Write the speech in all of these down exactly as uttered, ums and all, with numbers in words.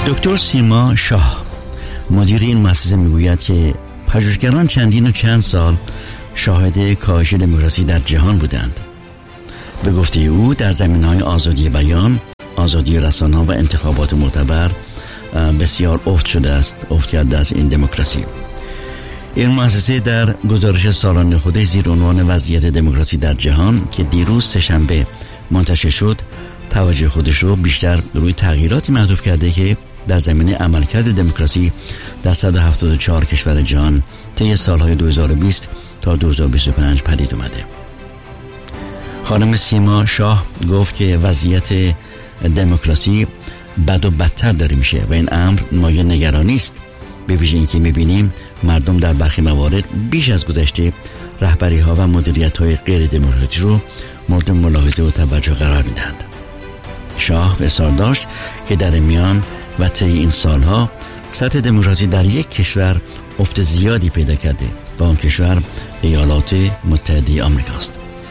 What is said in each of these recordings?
دکتر سیما شاه مدیر این مؤسسه میگوید که پژوهشگران چندین و چند سال شاهد کاهش دموکراسی در جهان بودند. به گفته او در زمینه‌های آزادی بیان، آزادی رسانه‌ها و انتخابات معتبر بسیار افت شده است، افت کرده است این دموکراسی. این مؤسسه در گزارش سالانه خودش زیر عنوان وضعیت دموکراسی در جهان که دیروز سه‌شنبه منتشر شد، توجه خودش رو بیشتر روی تغییراتی معطوف کرده که در زمینه عملکرد دموکراسی در صد و هفتاد و چهار کشور جهان طی سالهای دو هزار و بیست تا دو هزار و بیست و پنج پدید اومده. خانم سیما شاه گفت که وضعیت دموکراسی بد و بدتر داره میشه و این امر مایه نگرانی است، به ویژه اینکه میبینیم مردم در برخی موارد بیش از گذشته رهبری ها و مدیریت های غیر دموکراتیک رو مورد ملاحظه و توجه قرار میدهند. شاه اصرار داشت که در میان و طی این سالها سطح دموکراسی در یک کشور افت زیادی پیدا کرده و آن کشور ایالات متحده آمریکاست.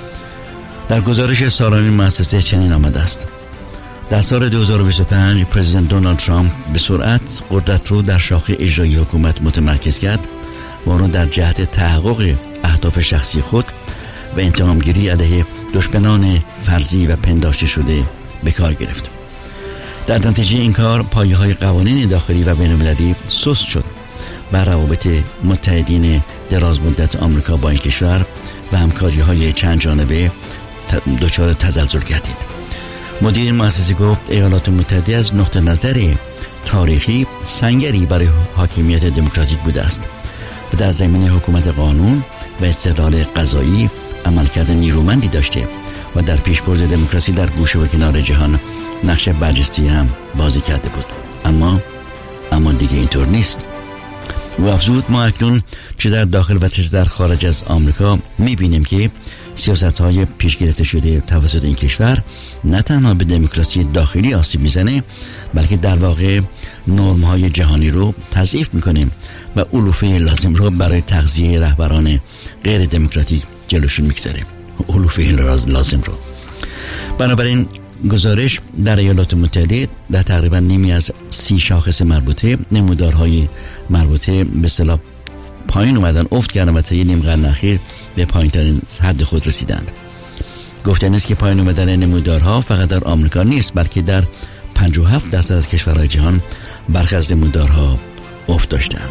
در گزارش سالانه مؤسسه چنین آمده است: در سال دو هزار و بیست و پنج پرزیدنت دونالد ترامپ به سرعت قدرت رو در شاخه اجرایی حکومت متمرکز کرد و آن را در جهت تحقق اهداف شخصی خود و انتقامگیری علیه دشمنان فرضی و پنداشته شده به کار گرفت. در نتیجه این کار پایه‌های قوانین داخلی و بین‌المللی سست شد و روابط متحدین دراز مدت آمریکا با این کشور و همکاری‌های چند جانبه دچار تزلزل گردید. مدیر مؤسسه گفت ایالات متحده از نقطه نظر تاریخی سنگری برای حاکمیت دموکراتیک بوده است و در زمینه حکومت قانون و استقلال قضایی عملکرد نیرومندی داشته و در پیشبرد دموکراسی در گوشه و کنار جهان نقش برجسته هم بازی کرده بود. اما اما دیگه اینطور نیست. و افزود ما اکنون چه در داخل و چه در خارج از آمریکا میبینیم که سیاست‌های پیش گرفته شده توسط این کشور نه تنها به دموکراسی داخلی آسیب میزنه، بلکه در واقع نرم‌های جهانی رو تضعیف میکنه و علوفه لازم رو برای تغذیه رهبران غیر دموکراتیک جلوشون میگذاره. علوفه لازم رو. بنابراین گزارش در ایالات متحده در تقریبا نیمی از سی شاخص مربوطه نمودارهای مربوطه به اصطلاح پایین اومدن، افت کردن و طی نیم قرن اخیر به پایین‌ترین حد خود رسیدند. گفتنی است که پایین اومدن نمودارها فقط در آمریکا نیست، بلکه در پنجاه و هفت درصد از کشورهای جهان برخی از نمودارها افت داشتند.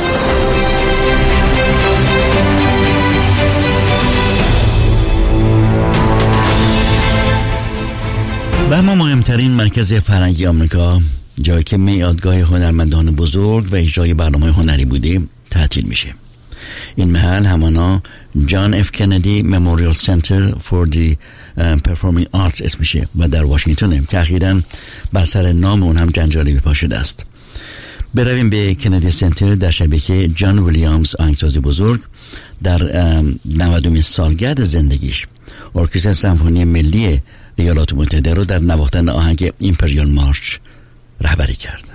و اما مهمترین مرکز فرهنگی آمریکا، جایی که میادگاه هنرمندان بزرگ و اجرای برنامه هنری بوده، تعطیل میشه. این محل همانا جان اف کندی مموریال سنتر فور دی پرفورمینگ آرتس اسم میشه و در واشنگتن که اخیراً بر سر نام اون هم جنجالی پا شده است. برویم به کندی سنتر در شبکه جان ویلیامز آهنگساز بزرگ در نودمین سالگرد زندگیش ارکستر سمفونی ملی ایالات متحده رو در نواختن آهنگ ایمپریال مارچ رهبری کرد.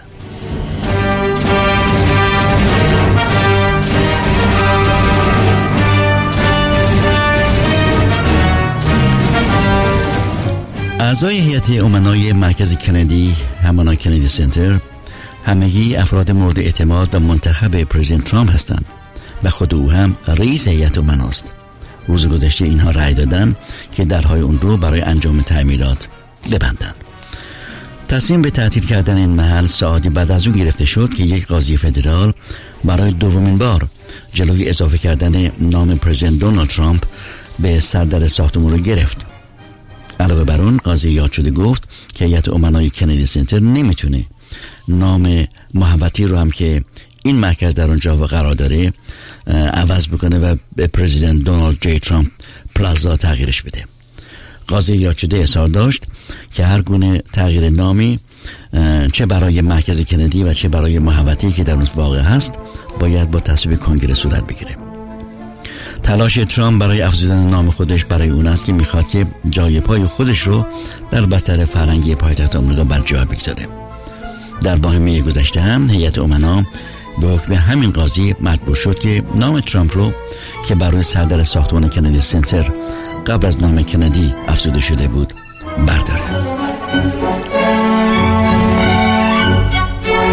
اعضای هیئت امنای مرکز کندی همانا کندی سنتر همگی افراد مورد اعتماد و منتخب پرزیدنت ترامپ هستند و خود او هم رئیس هیئت امناست. روز گذشته اینها رأی دادن که درهای اون رو برای انجام تعمیرات ببندند. تصمیم به تعطیل کردن این محل ساعتی بعد از اون گرفته شد که یک قاضی فدرال برای دومین بار جلوی اضافه کردن نام پرزیدنت دونالد ترامپ به سردر ساختمان رو گرفت. علاوه بر اون قاضی یاد شده گفت که هیئت امنای کندی سنتر نمیتونه نام محوطی رو هم که این مرکز در اونجا قرار داره عوض بکنه و به پرزیدنت دونالد جی ترامپ پلازا تغییرش بده. قاضی یاد شده اصرار داشت که هر گونه تغییر نامی چه برای مرکز کندی و چه برای محوطه‌ای که در اون واقع هست باید با تصویب کنگره صورت بگیره. تلاش ترامپ برای افزودن نام خودش برای اون است که میخواد که جای پای خودش رو در بستر فرهنگی پایتخت آمریکا بر جا بگذاره. در ماه می گذشته هم هیئت امنا به حکم همین قاضی مجبور شد که نام ترامپ رو که برای سردر ساختمان کندی سنتر قبل از نام کندی افزوده شده بود برداره.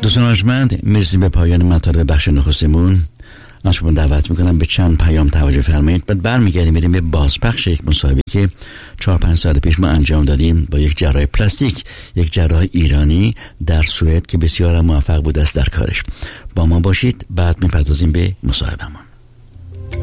دوستان ارجمند، مرسی به پایان مطالب بخش نخستمون. من شما دعوت میکنم به چند پیام توجه فرمایید. بعد برمیگردیم میریم به بازپخش یک مصاحبه که چهار پنج سال پیش ما انجام دادیم با یک جراح پلاستیک، یک جراح ایرانی در سوئد که بسیار موفق بود است در کارش. با ما باشید، بعد میپردازیم به مصاحبهمون.